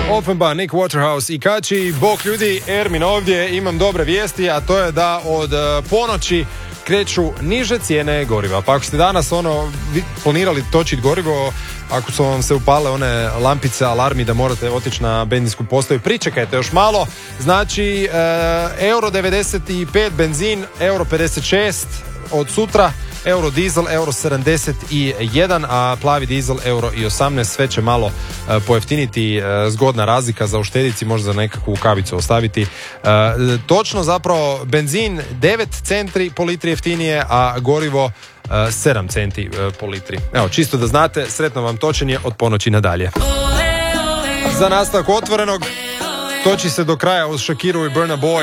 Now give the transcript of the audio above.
Offenbach, Nick Waterhouse i Kači. Bog ljudi, Ermin ovdje, imam dobre vijesti, a to je da od ponoći kreću niže cijene goriva. Pa ako ste danas planirali točiti gorivo, ako su vam se upale one lampice, alarmi da morate otići na benzinsku postaju, pričekajte još malo. Znači, euro 95 benzin, euro 56 od sutra, euro dizel, euro 71, a plavi dizel euro i 18, sve će malo pojeftiniti, zgodna razlika za uštedici, možda za nekakvu kavicu ostaviti. Točno zapravo benzin 9 centi po litri jeftinije, a gorivo 7 centi po litri. Evo, čisto da znate, sretno vam točenje od ponoći nadalje. Za nastavak Otvorenog toči se do kraja uz Shakiru i Burna Boy.